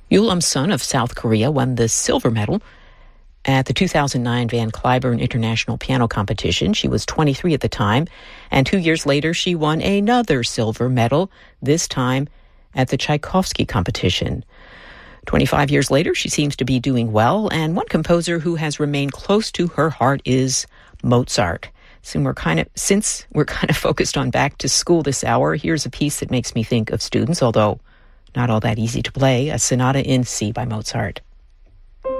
Yul Um-sun of South Korea won the silver medal at the 2009 Van Cliburn International Piano Competition. She was 23 at the time, and 2 years later she won another silver medal, this time at the Tchaikovsky competition. 25 years later, she seems to be doing well, and one composer who has remained close to her heart is Mozart. Since we're kind of focused on back to school this hour, here's a piece that makes me think of students, although not all that easy to play, a Sonata in C by Mozart.